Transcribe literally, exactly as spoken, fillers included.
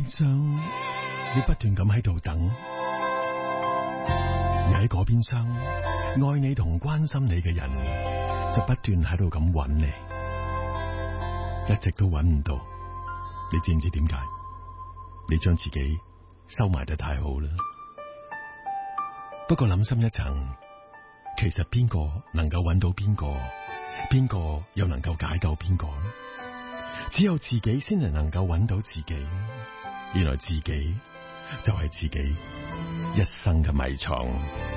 邊廂，你不斷咁喺度等，而喺嗰邊廂，愛你同關心你嘅人就不斷喺度咁揾你，一直都揾唔到。你知唔知點解？你將自己收埋得太好啦。不過諗深一層，其實邊個能夠揾到邊個，邊個又能夠解救邊個呢？只有自己先係能夠揾到自己。原來自己就係自己一生嘅迷藏。